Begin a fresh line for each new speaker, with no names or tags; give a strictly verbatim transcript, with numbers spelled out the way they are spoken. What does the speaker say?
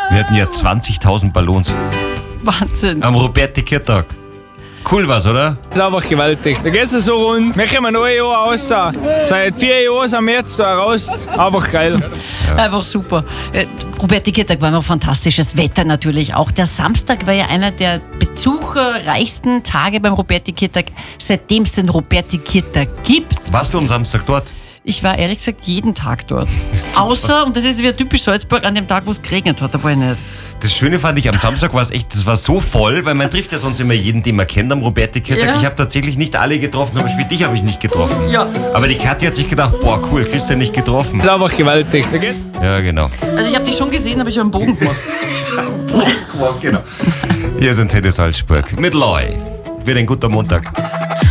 Wir hatten ja zwanzigtausend Ballons
Wahnsinn.
am Ruperti-Kirtag. Cool war's, oder?
Das ist einfach gewaltig. Da geht's so rund. Wir kommen neun Jahre raus. Seit vier Jahren sind wir jetzt da raus. Einfach geil.
Einfach super. Äh, Ruperti-Kirtag war noch fantastisches Wetter natürlich auch. Der Samstag war ja einer der besucherreichsten Tage beim Ruperti-Kirtag, seitdem es den Ruperti-Kirtag gibt.
Warst du am Samstag dort?
Ich war ehrlich gesagt jeden Tag dort. Außer, und das ist wieder typisch Salzburg, an dem Tag, wo es geregnet hat, da war ich nicht.
Das Schöne fand ich, am Samstag war es echt, das war so voll, weil man trifft ja sonst immer jeden, den man kennt am Ruperti-Kirtag.
Ja.
Ich habe tatsächlich nicht alle getroffen, aber spiel dich habe ich nicht getroffen.
Ja.
Aber die Kathi hat sich gedacht, boah cool, Christian nicht getroffen.
Das ist einfach gewaltig. Da geht's
Ja, genau.
Also ich habe dich schon gesehen, aber ich habe einen Bogen gemacht.
genau. Hier sind Tennis Salzburg mit Loi. Wird ein guter Montag.